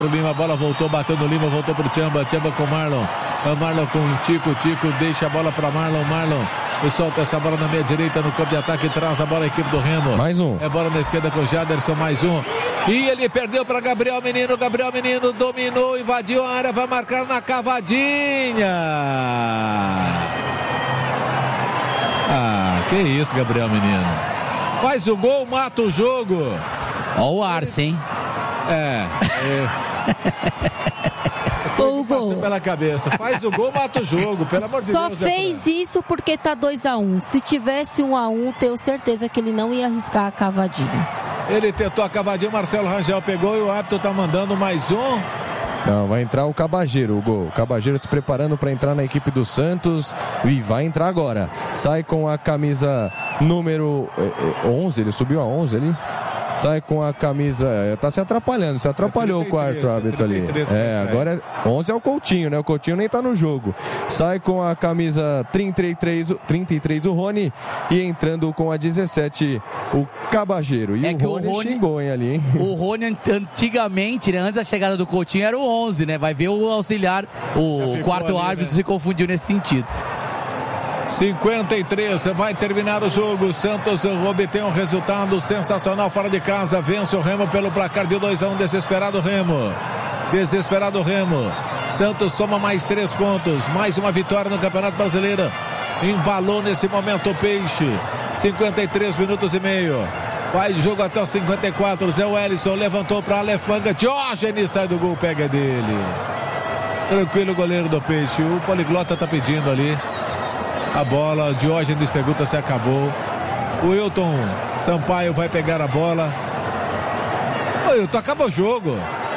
O Lima, a bola voltou, bateu no Lima, voltou pro Tchamba com o Marlon. Marlon com o Tico deixa a bola para Marlon. E solta essa bola na meia direita no campo de ataque, traz a bola a equipe do Remo. Mais um. É bola na esquerda com o Jaderson, mais um. E ele perdeu para Gabriel Menino dominou, invadiu a área, vai marcar na cavadinha. Que isso, Gabriel Menino. Faz o gol, mata o jogo. Ó o Arce, hein? Foi o gol. Passou pela cabeça. Faz o gol, mata o jogo, pelo amor de Deus. Só fez isso porque tá 2-1. Se tivesse 1-1, tenho certeza que ele não ia arriscar a cavadinha. Ele tentou a cavadinha, o Marcelo Rangel pegou e o árbitro tá mandando mais um. Não, vai entrar o Cabageiro, o gol. O Cabageiro se preparando para entrar na equipe do Santos e vai entrar agora. Sai com a camisa número 11, ele subiu a 11 ali. Sai com a camisa, tá se atrapalhando, se atrapalhou 33, o quarto árbitro ali. Agora 11 é o Coutinho, né? O Coutinho nem tá no jogo. Sai com a camisa 33 o Rony e entrando com a 17 o Cabageiro. E o Rony xingou, hein, ali, hein? O Rony antigamente, né, antes da chegada do Coutinho, era o 11, né? Vai ver o auxiliar, o quarto ali, árbitro, né? Se confundiu nesse sentido. 53, vai terminar o jogo. O Santos obtém um resultado sensacional fora de casa, vence o Remo pelo placar de 2-1. Desesperado Remo. Santos soma mais 3 pontos, mais uma vitória no Campeonato Brasileiro. Embalou nesse momento o Peixe. 53 minutos e meio. Vai jogo até os 54. Zé Wellison levantou para Aleph Manga. Diógenes sai do gol, pega dele. Tranquilo o goleiro do Peixe. O poliglota tá pedindo ali a bola. Diógenes pergunta se acabou. O Wilton Sampaio vai pegar a bola. Ô Wilton, acaba o jogo.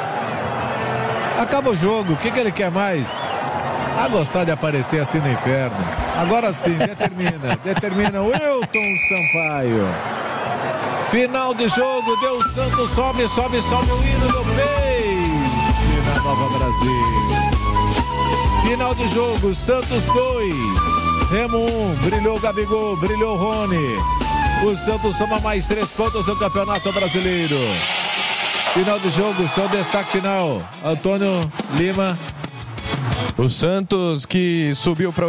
O que ele quer mais? A gostar de aparecer assim no inferno. Agora sim, determina o Wilton Sampaio. Final de jogo, deu o Santos, sobe o hino do Peixe na Nova Brasil. Final de jogo, Santos 2, Remo 1, brilhou o Gabigol, brilhou o Rony. O Santos soma mais 3 pontos no Campeonato Brasileiro. Final do jogo, seu destaque final, Antônio Lima. O Santos que subiu para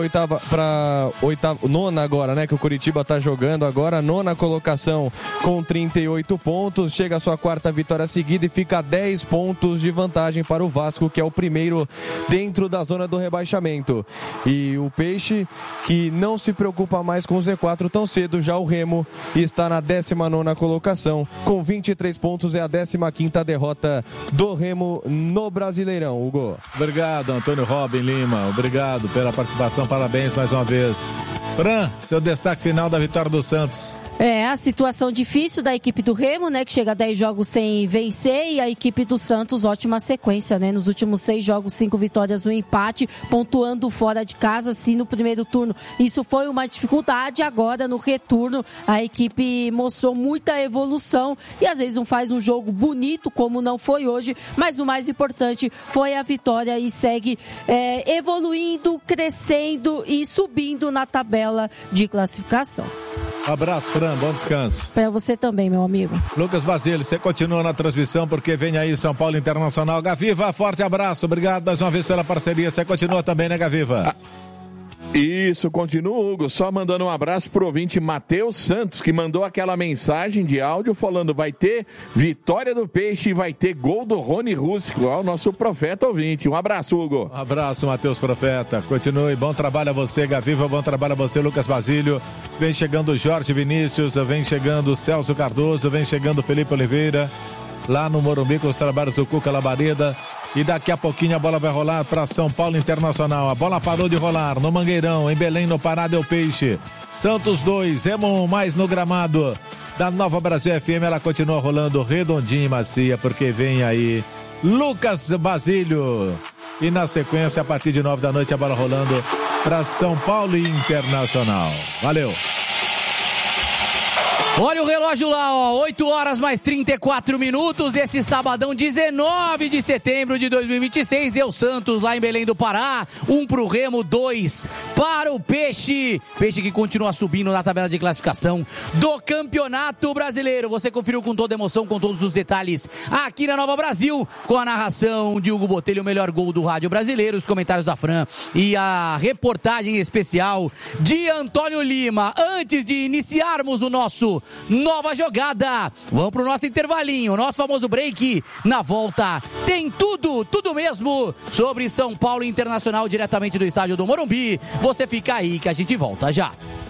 nona agora, né? Que o Curitiba tá jogando agora, nona colocação com 38 pontos, chega a sua quarta vitória seguida e fica a 10 pontos de vantagem para o Vasco, que é o primeiro dentro da zona do rebaixamento. E o Peixe, que não se preocupa mais com o Z4 tão cedo, já o Remo está na 19ª colocação, com 23 pontos, é a 15ª derrota do Remo no Brasileirão, Hugo. Obrigado, Antônio Robin Lima, obrigado pela participação, parabéns mais uma vez. Fran, seu destaque final da vitória do Santos. A situação difícil da equipe do Remo, né, que chega a 10 jogos sem vencer, e a equipe do Santos, ótima sequência, né, nos últimos 6 jogos, 5 vitórias, 1 empate, pontuando fora de casa, sim, no primeiro turno. Isso foi uma dificuldade, agora no retorno a equipe mostrou muita evolução e às vezes não faz um jogo bonito como não foi hoje, mas o mais importante foi a vitória e segue evoluindo, crescendo e subindo na tabela de classificação. Abraço, Fran, bom descanso. Para você também, meu amigo. Lucas Basílio, você continua na transmissão porque vem aí São Paulo Internacional. Gaviva, forte abraço, obrigado mais uma vez pela parceria. Você continua também, né, Gaviva? Isso, continua, Hugo. Só mandando um abraço pro ouvinte Matheus Santos, que mandou aquela mensagem de áudio falando: vai ter vitória do Peixe e vai ter gol do Rony Rústico, o nosso profeta ouvinte. Um abraço, Hugo. Um abraço, Matheus Profeta. Continue, bom trabalho a você, Gaviva, bom trabalho a você, Lucas Basílio. Vem chegando o Jorge Vinícius, vem chegando o Celso Cardoso, vem chegando o Felipe Oliveira, lá no Morumbi com os trabalhos do Cuca Labareda. E daqui a pouquinho a bola vai rolar para São Paulo Internacional. A bola parou de rolar no Mangueirão, em Belém, no Pará del Peixe. Santos 2, Remo 1, mais no gramado da Nova Brasil FM. Ela continua rolando redondinha e macia, porque vem aí Lucas Basílio. E na sequência, a partir de 9 da noite, a bola rolando para São Paulo Internacional. Valeu! Olha o relógio lá, ó, 8 horas mais 34 minutos desse sabadão 19 de setembro de 2026. Deu Santos lá em Belém do Pará, 1 pro Remo, 2 para o Peixe. Peixe que continua subindo na tabela de classificação do Campeonato Brasileiro. Você conferiu com toda emoção, com todos os detalhes aqui na Nova Brasil, com a narração de Hugo Botelho, o melhor gol do rádio brasileiro, os comentários da Fran e a reportagem especial de Antônio Lima. Antes de iniciarmos o nosso Nova Jogada, vamos pro nosso intervalinho, nosso famoso break. Na volta tem tudo mesmo sobre São Paulo Internacional, diretamente do estádio do Morumbi. Você fica aí que a gente volta já.